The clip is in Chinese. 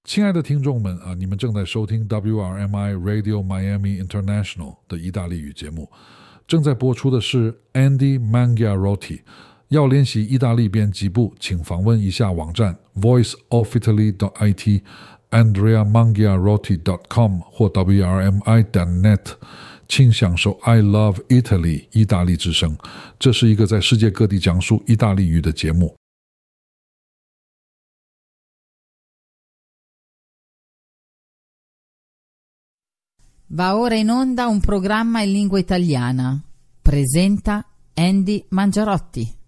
亲爱的听众们啊，你们正在收听 WRMI Radio Miami International 的意大利语节目，正在播出的是 Andy Mangiarotti。要练习意大利编辑部，请访问一下网站 voiceofitaly.it、andreamangiarotti.com 或 wrmi.net， 请享受 I Love Italy 意大利之声。这是一个在世界各地讲述意大利语的节目。 Va ora in onda un programma in lingua italiana. Presenta Andy Mangiarotti.